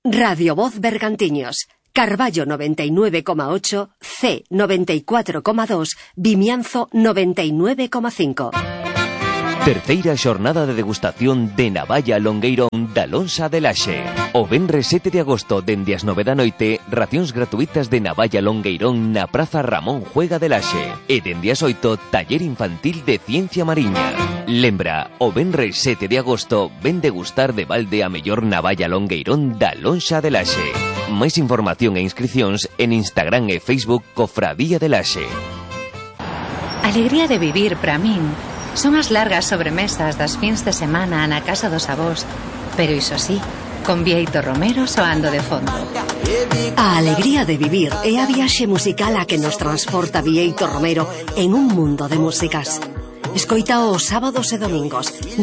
Radio Voz Bergantiños, Carballo 99,8, C 94,2, Vimianzo 99,5. Terceira xornada de degustación de navalla longueirón da Lonxa de Laxe. O venres 7 de agosto, dende as 9 da noite, racións gratuitas de navalla longueirón na Praza Ramón Juega de Laxe. E dende as 8, taller infantil de ciencia mariña. Lembra, o venres 7 de agosto, ven degustar de balde a mellor navalla longueirón da Lonxa de Laxe. Máis información e inscricións en Instagram e Facebook Cofradía de Laxe. Alegría de vivir para min son as largas sobremesas das fins de semana na casa dos avós, pero iso sí, con Bieito Romero soando de fondo. A alegría de vivir é a viaxe musical a que nos transporta Bieito Romero en un mundo de músicas. Escoita os sábados e domingos